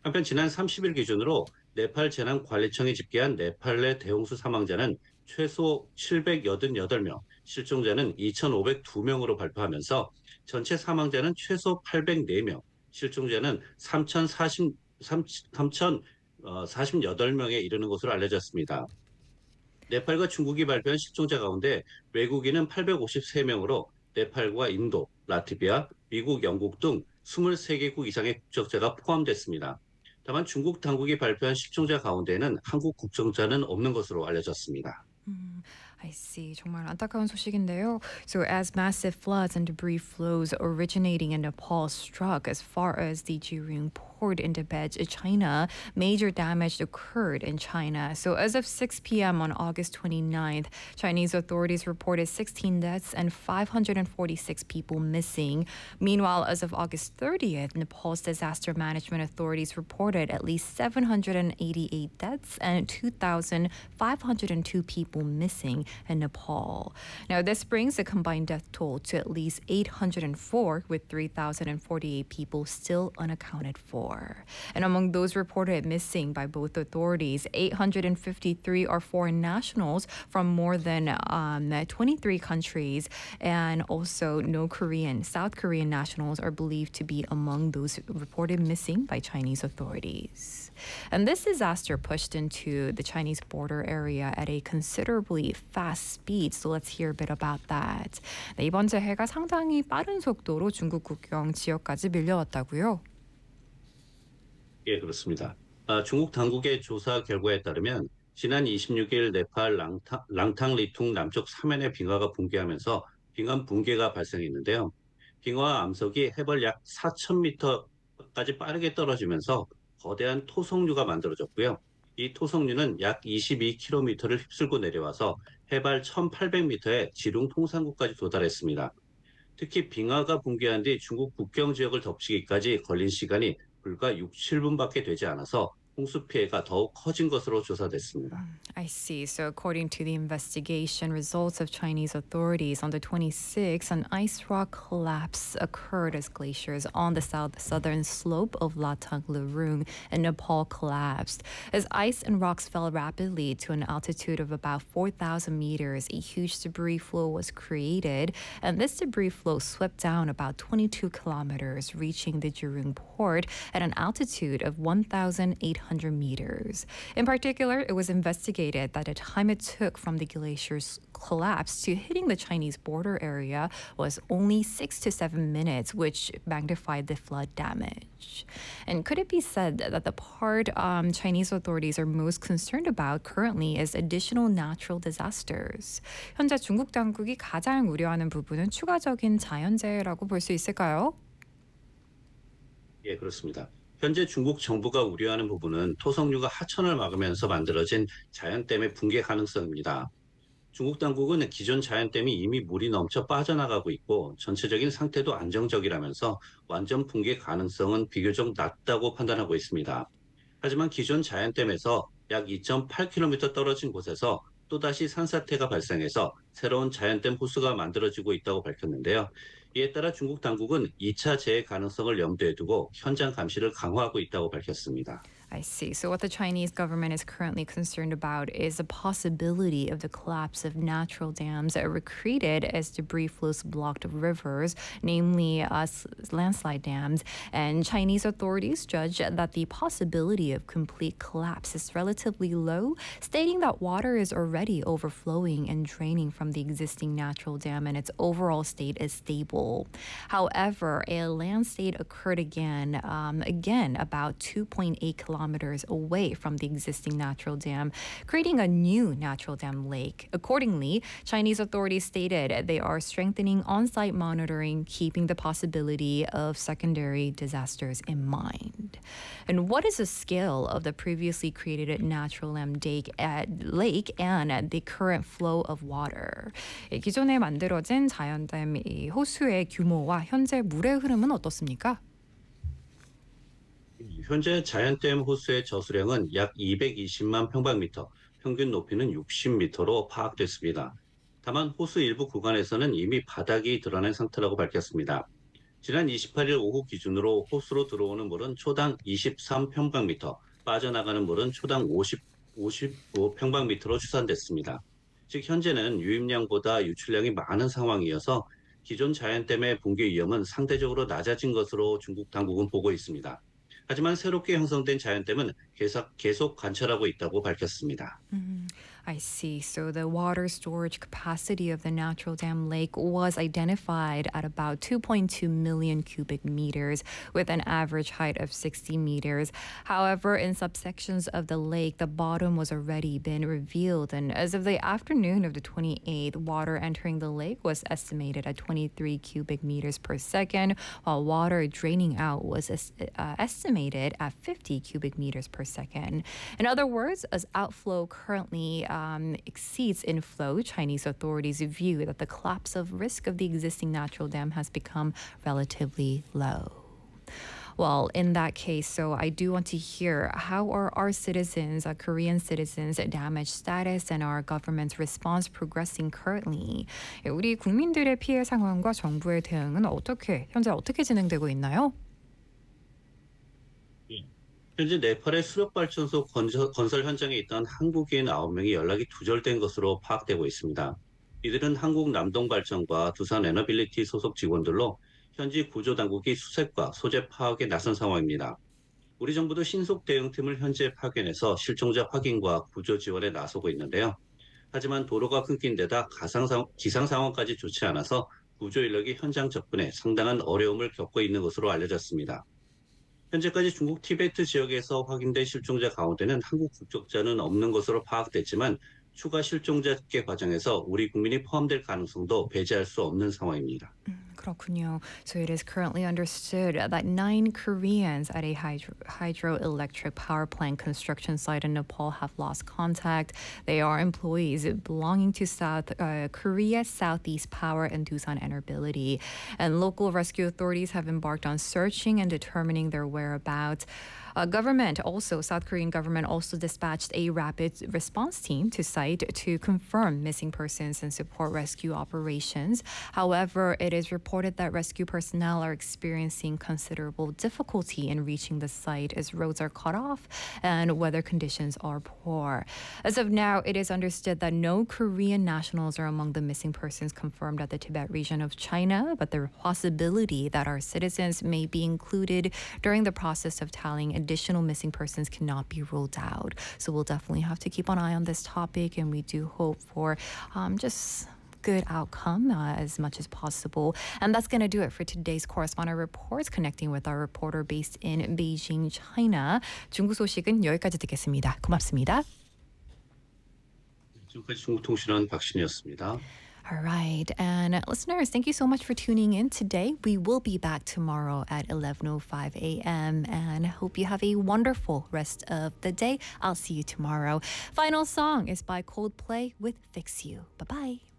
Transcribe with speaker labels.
Speaker 1: 한편 지난 30일 기준으로 네팔 재난관리청이 집계한 네팔 내 대홍수 사망자는 최소 788명, 실종자는 2,502명으로 발표하면서 전체 사망자는 최소 804명, 실종자는 3,048명에 이르는 것으로 알려졌습니다. 네팔과 중국이 발표한 실종자 가운데 외국인은 853명으로 네팔과 인도, 라트비아, 미국, 영국 등 23개국 이상의 국적자가 포함됐습니다. 다만 중국 당국이 발표한 실종자 가운데는 한국 국적자는 없는 것으로 알려졌습니다.
Speaker 2: I see. 정말 안타까운 소식인데요. So as massive floods and debris flows originating in Nepal struck as far as the Jirung port in Tibet, China, major damage occurred in China. So as of 6 p.m. on August 29th, Chinese authorities reported 16 deaths and 546 people missing. Meanwhile, as of August 30th, Nepal's disaster management authorities reported at least 788 deaths and 2,502 people missing in Nepal. Now, this brings the combined death toll to at least 804, with 3,048 people still unaccounted for. And among those reported missing by both authorities, 853 are foreign nationals from more than 23 countries, and also no Korean, South Korean nationals are believed to be among those reported missing by Chinese authorities. And this disaster pushed into the Chinese border area at a considerably fast speed. So let's hear a bit about that. 네, 이번 재해가 상당히 빠른 속도로 중국 국경 지역까지 밀려왔다고요?
Speaker 1: 예, 그렇습니다. 중국 당국의 조사 결과에 따르면 지난 26일 네팔 랑탕리퉁 남쪽 사면의 빙하가 붕괴하면서 빙하 붕괴가 발생했는데요. 빙하와 암석이 해발 약 4,000m까지 빠르게 떨어지면서 거대한 토성류가 만들어졌고요. 이 토성류는 약 22km를 휩쓸고 내려와서 해발 1,800m의 지룽 통상구까지 도달했습니다. 특히 빙하가 붕괴한 뒤 중국 국경 지역을 덮치기까지 걸린 시간이 불과 6, 7분밖에 되지 않아서 홍수 피해가 더욱 커진 것으로 조사됐습니다.
Speaker 2: I see. So, according to the investigation results of Chinese authorities, on the 26th, an ice rock collapse occurred as glaciers on the southern slope of Latang Lurung in Nepal collapsed. As ice and rocks fell rapidly to an altitude of about 4,000 meters, a huge debris flow was created, and this debris flow swept down about 22 kilometers, reaching the Jirung port at an altitude of 1,800 meters. In particular, it was investigated that the time it took from the glacier's collapse to hitting the Chinese border area was only 6 to 7 minutes, which magnified the flood damage. And could it be said that the part Chinese authorities are most concerned about currently is additional natural disasters? 현재 중국 당국이 가장 우려하는 부분은 추가적인 자연재해라고 볼 수 있을까요?
Speaker 1: 예, 그렇습니다. 현재 중국 정부가 우려하는 부분은 토성류가 하천을 막으면서 만들어진 자연댐의 붕괴 가능성입니다. 중국 당국은 기존 자연댐이 이미 물이 넘쳐 빠져나가고 있고 전체적인 상태도 안정적이라면서 완전 붕괴 가능성은 비교적 낮다고 판단하고 있습니다. 하지만 기존 자연댐에서 약 2.8km 떨어진 곳에서 또다시 산사태가 발생해서 새로운 자연댐 호수가 만들어지고 있다고 밝혔는데요. 이에 따라 중국 당국은 2차 재해 가능성을 염두에 두고 현장 감시를 강화하고 있다고 밝혔습니다.
Speaker 2: I see. So, what the Chinese government is currently concerned about is the possibility of the collapse of natural dams that were created as debris flows blocked rivers, namely landslide dams. And Chinese authorities judge that the possibility of complete collapse is relatively low, stating that water is already overflowing and draining from the existing natural dam and its overall state is stable. However, a landslide occurred again about 2.8 kilometers away from the existing natural dam, creating a new natural dam lake. Accordingly, Chinese authorities stated they are strengthening on-site monitoring, keeping the possibility of secondary disasters in mind. And what is the scale of the previously created natural dam lake and the current flow of water? 기존에 만들어진 자연댐 호수의 규모와 현재 물의 흐름은 어떻습니까?
Speaker 1: 현재 자연댐 호수의 저수량은 약 220만 평방미터, 평균 높이는 60m로 파악됐습니다. 다만 호수 일부 구간에서는 이미 바닥이 드러난 상태라고 밝혔습니다. 지난 28일 오후 기준으로 호수로 들어오는 물은 초당 23평방미터, 빠져나가는 물은 초당 55평방미터로 추산됐습니다. 즉 현재는 유입량보다 유출량이 많은 상황이어서 기존 자연댐의 붕괴 위험은 상대적으로 낮아진 것으로 중국 당국은 보고 있습니다. 하지만 새롭게 형성된 자연댐은 계속 관찰하고 있다고 밝혔습니다.
Speaker 2: I see. So the water storage capacity of the natural dam lake was identified at about 2.2 million cubic meters with an average height of 60 meters. However, in subsections of the lake, the bottom was already been revealed. And as of the afternoon of the 28th, water entering the lake was estimated at 23 cubic meters per second, while water draining out was estimated at 50 cubic meters per second. In other words, as outflow currently exceeds inflow, Chinese authorities view that the collapse of risk of the existing natural dam has become relatively low. Well, in that case, so I do want to hear how are our citizens, Korean citizens, damage status and our government's response progressing currently? 우리 국민들의 피해 상황과 정부의 대응은 현재 어떻게 진행되고 있나요?
Speaker 1: 현재 네팔의 수력발전소 건설 현장에 있던 한국인 9명이 연락이 두절된 것으로 파악되고 있습니다. 이들은 한국 남동발전과 두산 에너빌리티 소속 직원들로 현지 구조당국이 수색과 소재 파악에 나선 상황입니다. 우리 정부도 신속 대응팀을 현지에 파견해서 실종자 확인과 구조 지원에 나서고 있는데요. 하지만 도로가 끊긴 데다 기상 상황까지 좋지 않아서 구조 인력이 현장 접근에 상당한 어려움을 겪고 있는 것으로 알려졌습니다. 현재까지 중국 티베트 지역에서 확인된 실종자 가운데는 한국 국적자는 없는 것으로 파악됐지만 추가 실종자 집계 과정에서 우리 국민이 포함될 가능성도 배제할 수 없는 상황입니다.
Speaker 2: 그렇군요. So it is currently understood that 9 Koreans at a hydroelectric power plant construction site in Nepal have lost contact. They are employees belonging to South Korea Southeast Power and Doosan Enerbility. And local rescue authorities have embarked on searching and determining their whereabouts. South Korean government also dispatched a rapid response team to site to confirm missing persons and support rescue operations. However, it is reported that rescue personnel are experiencing considerable difficulty in reaching the site as roads are cut off and weather conditions are poor. As of now, it is understood that no Korean nationals are among the missing persons confirmed at the Tibet region of China, but the possibility that our citizens may be included during the process of tallying additional missing persons cannot be ruled out. So we'll definitely have to keep an eye on this topic, and we do hope for just good outcome as much as possible. And that's going to do it for today's correspondent reports, connecting with our reporter based in Beijing, China. 중국 소식은 여기까지 듣겠습니다. 고맙습니다.
Speaker 1: 지금까지 중국통신원 박신이었습니다.
Speaker 2: All right. And listeners, thank you so much for tuning in today. We will be back tomorrow at 11:05 a.m. and hope you have a wonderful rest of the day. I'll see you tomorrow. Final song is by Coldplay with Fix You. Bye-bye.